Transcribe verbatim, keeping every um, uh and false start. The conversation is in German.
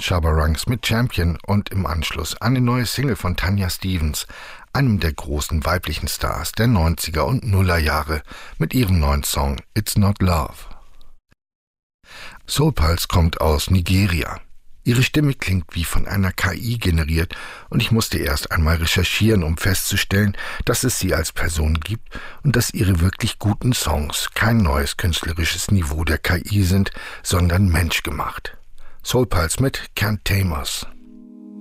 Shabba Ranks mit Champion und im Anschluss eine neue Single von Tanya Stephens, einem der großen weiblichen Stars der neunziger und Nuller Jahre, mit ihrem neuen Song It's Not Love. Soul Pulse kommt aus Nigeria. Ihre Stimme klingt wie von einer K I generiert und ich musste erst einmal recherchieren, um festzustellen, dass es sie als Person gibt und dass ihre wirklich guten Songs kein neues künstlerisches Niveau der K I sind, sondern menschgemacht. Soul Pulse mit Can't Tame Us.